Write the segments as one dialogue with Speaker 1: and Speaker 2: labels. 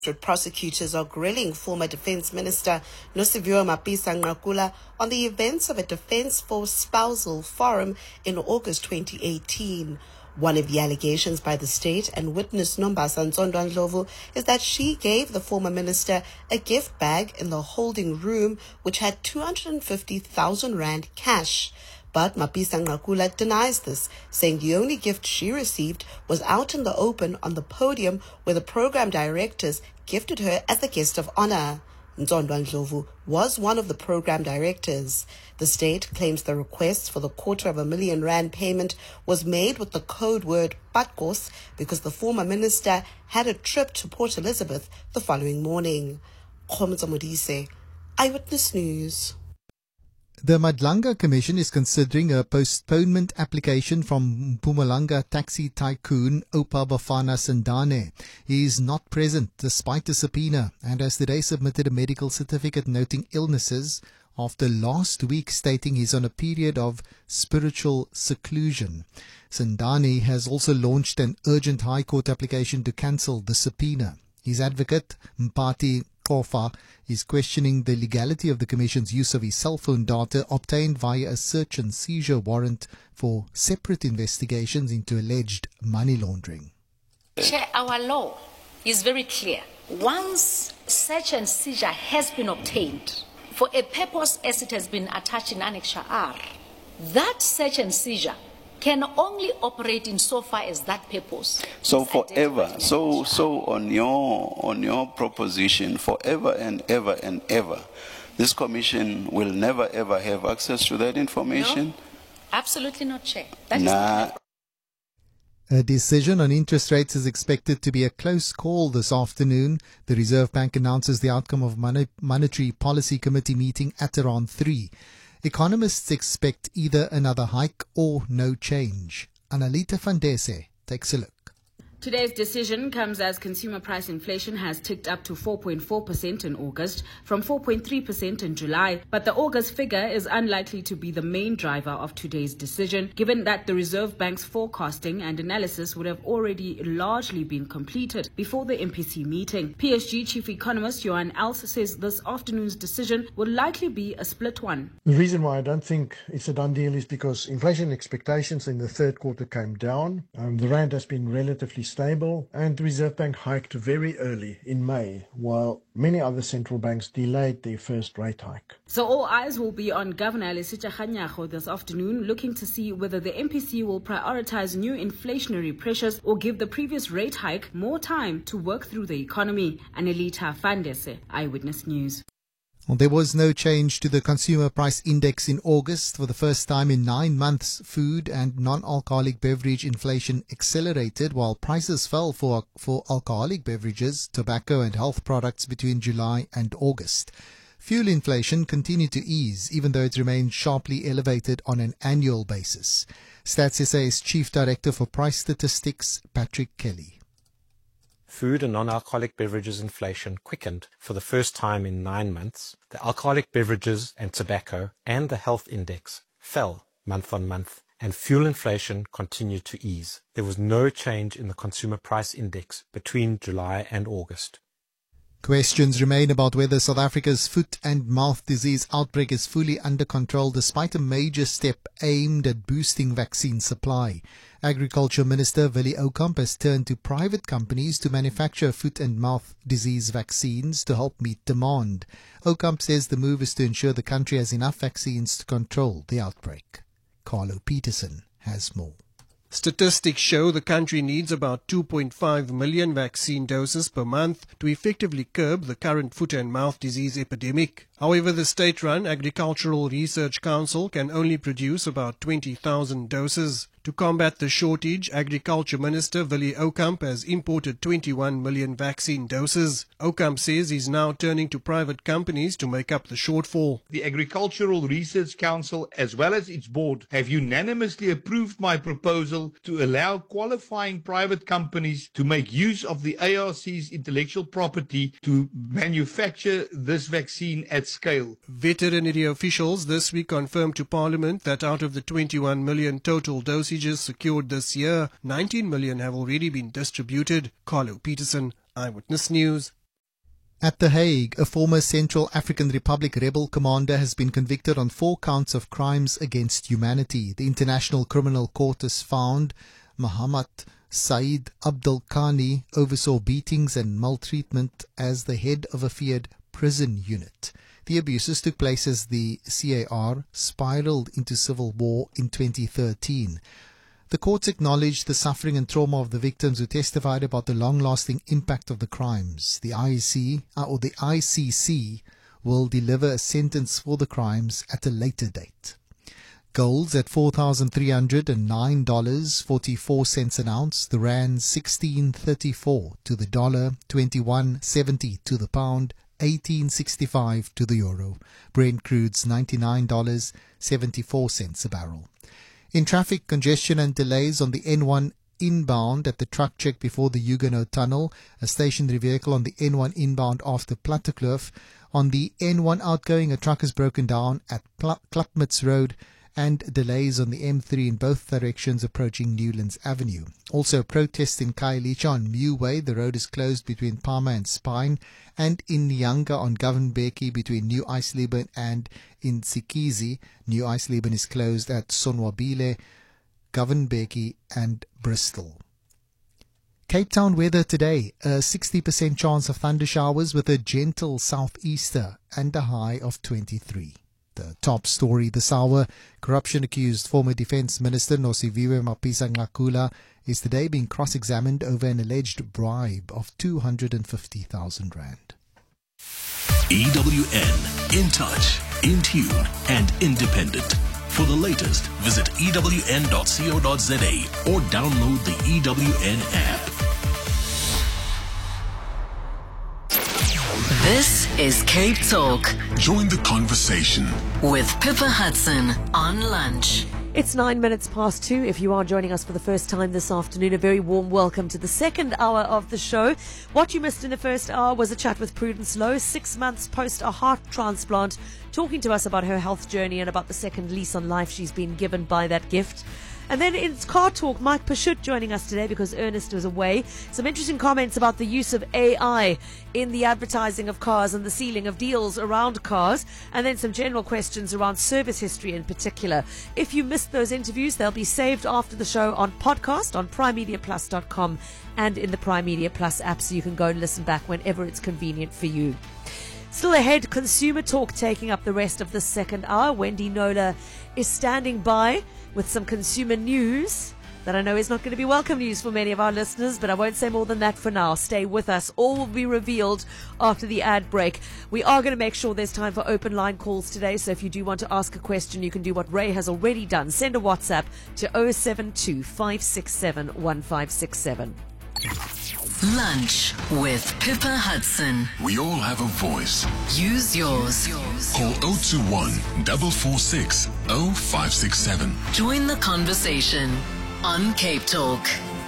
Speaker 1: Prosecutors are grilling former Defense Minister Nosiviwe Mapisa-Nqakula on the events of a Defense Force spousal forum in August 2018. One of the allegations by the state and witness Nombasa Ntsondwa-Ndlovu is that she gave the former minister a gift bag in the holding room which had 250,000 rand cash. But Mapisa-Nqakula denies this, saying the only gift she received was out in the open on the podium where the program directors gifted her as the guest of honor. Ntsondwa-Ndlovu was one of the program directors. The state claims the request for the R250,000 rand payment was made with the code word Patkos because the former minister had a trip to Port Elizabeth the following morning. Khomza Modise, Eyewitness News.
Speaker 2: The Madlanga Commission is considering a postponement application from Mpumalanga taxi tycoon Oupa Bafana Sandane. He is not present despite a subpoena and has today submitted a medical certificate noting illnesses after last week stating he's on a period of spiritual seclusion. Sandane has also launched an urgent High Court application to cancel the subpoena. His advocate, Mpati Kofa, is questioning the legality of the Commission's use of his cell phone data obtained via a search and seizure warrant for separate investigations into alleged money laundering.
Speaker 3: Chair, our law is very clear. Once search and seizure has been obtained for a purpose as it has been attached in Annex R, that search and seizure can only operate in so far as that purpose.
Speaker 4: So forever, so on your proposition, forever and ever, this commission will never ever have access to that information?
Speaker 3: No, absolutely not, Chair. That is not.
Speaker 2: A decision on interest rates is expected to be a close call this afternoon. The Reserve Bank announces the outcome of Monetary Policy Committee meeting at around 3. Economists expect either another hike or no change. Analita Fandese takes a look.
Speaker 5: Today's decision comes as consumer price inflation has ticked up to 4.4% in August from 4.3% in July. But the August figure is unlikely to be the main driver of today's decision, given that the Reserve Bank's forecasting and analysis would have already largely been completed before the MPC meeting. PSG Chief Economist Johan Els says this afternoon's decision will likely be a split one.
Speaker 6: The reason why I don't think it's a done deal is because inflation expectations in the third quarter came down. The rand has been relatively stable, and the Reserve Bank hiked very early in May, while many other central banks delayed their first rate hike.
Speaker 5: So all eyes will be on Governor Lesitsha Kganyago this afternoon, looking to see whether the MPC will prioritize new inflationary pressures or give the previous rate hike more time to work through the economy. Anelita Fandese, Eyewitness News.
Speaker 2: Well, there was no change to the consumer price index in August. For the first time in 9 months, food and non-alcoholic beverage inflation accelerated while prices fell for alcoholic beverages, tobacco and health products between July and August. Fuel inflation continued to ease, even though it remained sharply elevated on an annual basis. Stats SA's Chief Director for Price Statistics, Patrick Kelly.
Speaker 7: Food and non-alcoholic beverages inflation quickened for the first time in 9 months. The alcoholic beverages and tobacco and the health index fell month on month, and fuel inflation continued to ease. There was no change in the consumer price index between July and August.
Speaker 2: Questions remain about whether South Africa's foot and mouth disease outbreak is fully under control despite a major step aimed at boosting vaccine supply. Agriculture Minister Willie Oukamp has turned to private companies to manufacture foot and mouth disease vaccines to help meet demand. Oukamp says the move is to ensure the country has enough vaccines to control the outbreak. Carlo Peterson has more.
Speaker 8: Statistics show the country needs about 2.5 million vaccine doses per month to effectively curb the current foot and mouth disease epidemic. However, the state-run Agricultural Research Council can only produce about 20,000 doses. To combat the shortage, Agriculture Minister Willie Oukamp has imported 21 million vaccine doses. Oukamp says he's now turning to private companies to make up the shortfall.
Speaker 9: The Agricultural Research Council, as well as its board, have unanimously approved my proposal to allow qualifying private companies to make use of the ARC's intellectual property to manufacture this vaccine at scale.
Speaker 8: Veterinary officials this week confirmed to Parliament that out of the 21 million total dosages secured this year, 19 million have already been distributed. Carlo Peterson, Eyewitness News.
Speaker 2: At The Hague, a former Central African Republic rebel commander has been convicted on 4 counts of crimes against humanity. The International Criminal Court has found Muhammad Said Abdul Khani oversaw beatings and maltreatment as the head of a feared prison unit. The abuses took place as the CAR spiraled into civil war in 2013. The courts acknowledged the suffering and trauma of the victims who testified about the long-lasting impact of the crimes. The ICC will deliver a sentence for the crimes at a later date. Gold's at $4,309.44 an ounce. The rand 16.34 to the dollar, 21.70 to the pound, 18.65 to the euro. Brent crude's $99.74 a barrel. In traffic, congestion and delays on the N1 inbound at the truck check before the Huguenot Tunnel, a stationary vehicle on the N1 inbound after Plattekloof. On the N1 outgoing, a truck has broken down at Klapmuts Road, and delays on the M3 in both directions approaching Newlands Avenue. Also, protests in Khayelitsha on Mew Way. The road is closed between Palmer and Spine, and in Nyanga on Govan-Beki between New Eisleben and in Sikizi. New Eisleben is closed at Sonwabile, Govan-Beki and Bristol. Cape Town weather today, a 60% chance of thunder showers with a gentle southeaster and a high of 23. The top story this hour, corruption-accused former Defence Minister Nosiviwe Mapisa-Nqakula is today being cross-examined over an alleged bribe of 250,000 rand.
Speaker 10: EWN, in touch, in tune and independent. For the latest, visit ewn.co.za or download the EWN app.
Speaker 11: This is Cape Talk.
Speaker 10: Join the conversation
Speaker 11: with Pippa Hudson on Lunch.
Speaker 12: It's 2:09. If you are joining us for the first time this afternoon, a very warm welcome to the second hour of the show. What you missed in the first hour was a chat with Prudence Lowe, 6 months post a heart transplant, talking to us about her health journey and about the second lease on life she's been given by that gift. And then in Car Talk, Mike Pashut joining us today because Ernest was away. Some interesting comments about the use of AI in the advertising of cars and the sealing of deals around cars. And then some general questions around service history in particular. If you missed those interviews, they'll be saved after the show on podcast on primemediaplus.com and in the Prime Media Plus app, so you can go and listen back whenever it's convenient for you. Still ahead, Consumer Talk taking up the rest of the second hour. Wendy Nola is standing by with some consumer news that I know is not going to be welcome news for many of our listeners, but I won't say more than that for now. Stay with us. All will be revealed after the ad break. We are going to make sure there's time for open line calls today, so if you do want to ask a question, you can do what Ray has already done. Send a WhatsApp to 072 567 1567.
Speaker 11: Lunch with Pippa Hudson.
Speaker 10: We all have a voice.
Speaker 11: Use yours.
Speaker 10: Call 021 446 0567.
Speaker 11: Join the conversation on Cape Talk.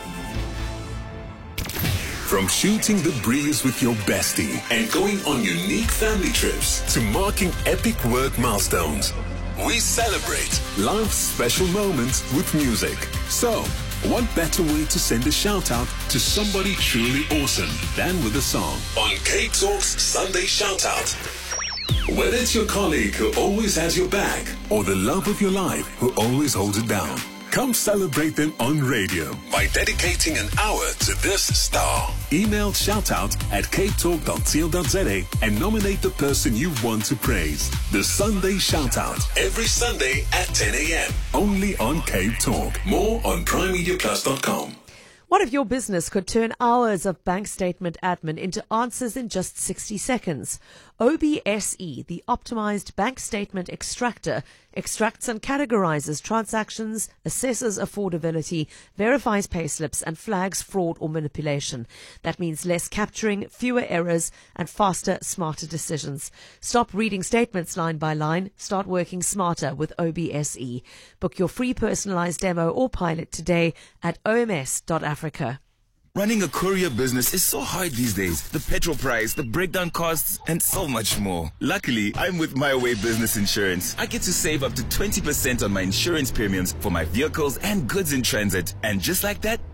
Speaker 10: From shooting the breeze with your bestie and going on unique family trips to marking epic work milestones, we celebrate life's special moments with music. So, what better way to send a shout out to somebody truly awesome than with a song? On Cape Talk's Sunday Shout Out. Whether it's your colleague who always has your back or the love of your life who always holds it down, come celebrate them on radio by dedicating an hour to this star. Email shoutout@capetalk.co.za and nominate the person you want to praise. The Sunday Shoutout, every Sunday at 10 a.m. Only on Cape Talk. More on primemediaplus.com.
Speaker 12: What if your business could turn hours of bank statement admin into answers in just 60 seconds? OBSE, the optimized bank statement extractor, extracts and categorizes transactions, assesses affordability, verifies payslips, and flags fraud or manipulation. That means less capturing, fewer errors, and faster, smarter decisions. Stop reading statements line by line. Start working smarter with OBSE. Book your free personalized demo or pilot today at oms.africa.
Speaker 13: Running a courier business is so hard these days. The petrol price, the breakdown costs, and so much more. Luckily, I'm with My Way Business Insurance. I get to save up to 20% on my insurance premiums for my vehicles and goods in transit. And just like that,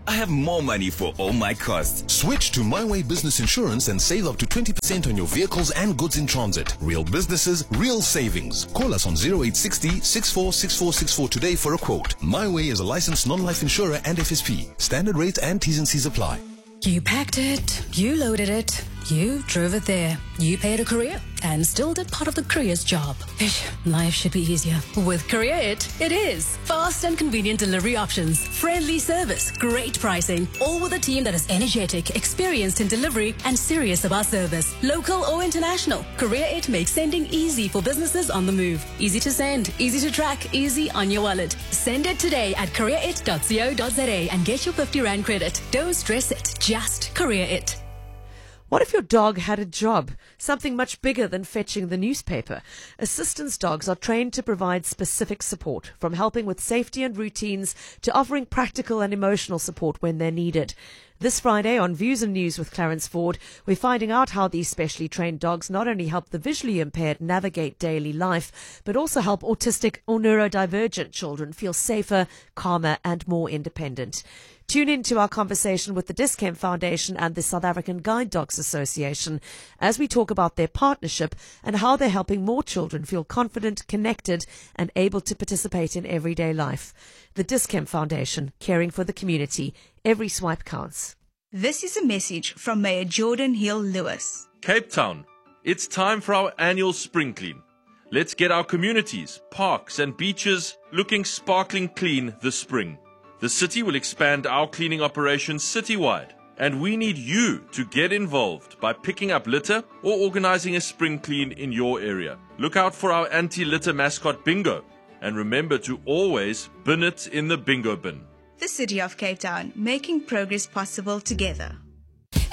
Speaker 13: I have more money for all my costs.
Speaker 14: Switch to My Way Business Insurance and save up to 20% on your vehicles and goods in transit. Real businesses, real savings. Call us on 0860 646464 today for a quote. My Way is a licensed non-life insurer and FSP. Standard rates and T's and C's apply.
Speaker 15: You packed it, you loaded it, you drove it there, you paid a courier and still did part of the courier's job. Life should be easier. With Courier it is. Fast and convenient delivery options, friendly service, great pricing, all with a team that is energetic, experienced in delivery and serious about service. Local or international, Courier it makes sending easy for businesses on the move. Easy to send, easy to track, easy on your wallet. Send it today at courierit.co.za and get your 50 Rand credit. Don't stress it, just Courier it.
Speaker 12: What if your dog had a job? Something much bigger than fetching the newspaper. Assistance dogs are trained to provide specific support, from helping with safety and routines to offering practical and emotional support when they're needed. This Friday on Views and News with Clarence Ford, we're finding out how these specially trained dogs not only help the visually impaired navigate daily life, but also help autistic or neurodivergent children feel safer, calmer and more independent. Tune in to our conversation with the Dis-Chem Foundation and the South African Guide Dogs Association as we talk about their partnership and how they're helping more children feel confident, connected and able to participate in everyday life. The Dis-Chem Foundation, caring for the community. Every swipe counts.
Speaker 16: This is a message from Mayor Jordan Hill-Lewis.
Speaker 17: Cape Town, it's time for our annual spring clean. Let's get our communities, parks and beaches looking sparkling clean this spring. The city will expand our cleaning operations citywide, and we need you to get involved by picking up litter or organizing a spring clean in your area. Look out for our anti-litter mascot bingo, and remember to always bin it in the bingo bin.
Speaker 16: The City of Cape Town, making progress possible together.